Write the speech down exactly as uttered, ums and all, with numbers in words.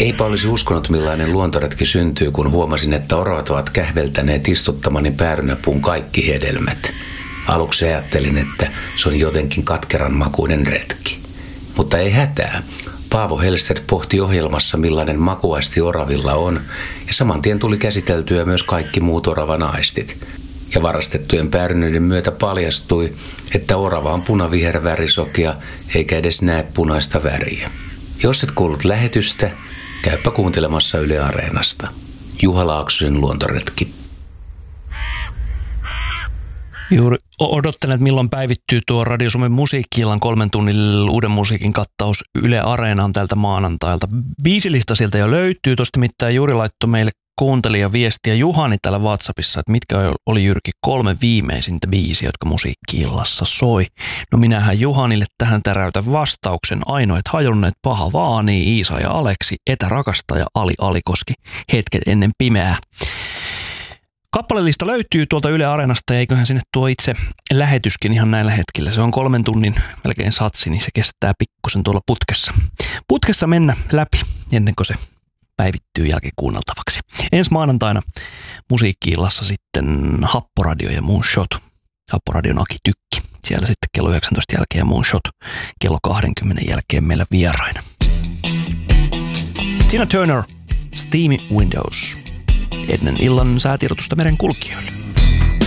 Eipä olisi uskonut, millainen luontoretki syntyy, kun huomasin, että oravat ovat kähveltäneet istuttamani päärynäpuun kaikki hedelmät. Aluksi ajattelin, että se on jotenkin katkeran makuinen retki. Mutta ei hätää. Paavo Hellstedt pohti ohjelmassa, millainen makuaisti oravilla on, ja saman tien tuli käsiteltyä myös kaikki muut oravan aistit. Ja varastettujen päärynöiden myötä paljastui, että orava on punavihervärisokea, eikä edes näe punaista väriä. Jos et kuullut lähetystä, käypä kuuntelemassa Yle Areenasta. Juha Laaksosen luontoretki. Juuri odottelen, että milloin päivittyy tuo Radio Suomen musiikki-illan kolmen tunnin uuden musiikin kattaus Yle Areenaan tältä maanantailta. Biisilista sieltä jo löytyy. Tuosta mitään juuri laittoi meille kuuntelija viestiä Juhani täällä WhatsAppissa, että mitkä oli Jyrki kolme viimeisintä biisiä, jotka musiikki-illassa soi. No minähän Juhanille tähän täräytän vastauksen. Ainoat hajunneet, paha vaanii, Iisa ja Aleksi, etärakastaja Ali Alikoski, hetket ennen pimeää. Kappalelista löytyy tuolta Yle Areenasta ja eiköhän sinne tuo itse lähetyskin ihan näillä hetkillä. Se on kolmen tunnin melkein satsi, niin se kestää pikkusen tuolla putkessa. Putkessa mennä läpi ennen kuin se päivittyy jälkeen kuunneltavaksi. Ensi maanantaina musiikki-illassa sitten Happoradio ja Moonshot. Happoradion Aki Tykki. Siellä sitten kello yhdeksäntoista jälkeen ja Moonshot kello kaksikymmentä jälkeen meillä vieraina. Tina Turner, Steamy Windows. Ennen illan säätiedotusta merenkulkijoille.